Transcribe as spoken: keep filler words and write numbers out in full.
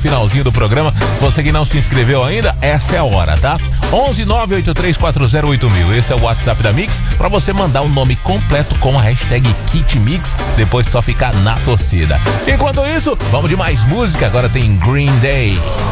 finalzinho do programa. Você que não se inscreveu ainda, essa é a hora, tá? onze nove oito três quatro zero oito mil. Esse é o WhatsApp da Mix, pra você mandar o nome completo com a hashtag KitMix, depois só ficar na torcida. Enquanto isso, vamos de mais música. Agora tem Green Day.